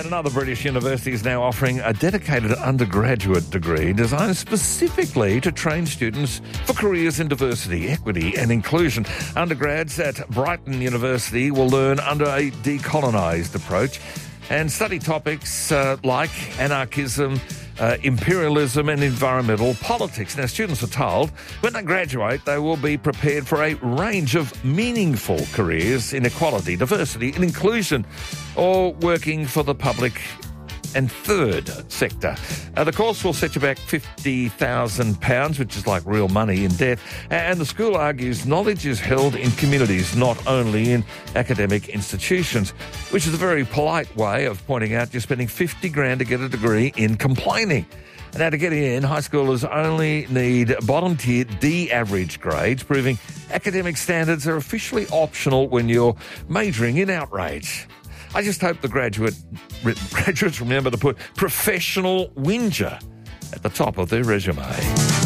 another British university is now offering a dedicated undergraduate degree designed specifically to train students for careers in diversity, equity and inclusion. Undergrads at Brighton University will learn under a decolonised approach and study topics like anarchism, imperialism and environmental politics. Now, students are told when they graduate, they will be prepared for a range of meaningful careers in equality, diversity and inclusion, or working for the public and third sector. The course will set you back £50,000, which is like real money, in debt. And the school argues knowledge is held in communities, not only in academic institutions, which is a very polite way of pointing out you're spending $50,000 to get a degree in complaining. Now, to get in, high schoolers only need bottom-tier D average grades, proving academic standards are officially optional when you're majoring in outrage. I just hope the graduates remember to put professional whinger at the top of their resume.